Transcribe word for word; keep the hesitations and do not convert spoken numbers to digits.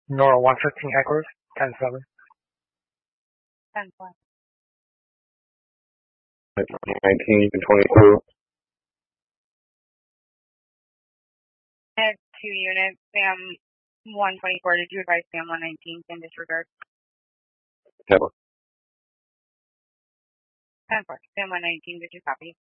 Nora one fifteen headquarters, ten seven. ten four. nineteen and twenty-two. I have two units. Sam one twenty-four. Did you advise Sam one nineteen in disregard? ten four. ten four. Sam one nineteen. Did you copy?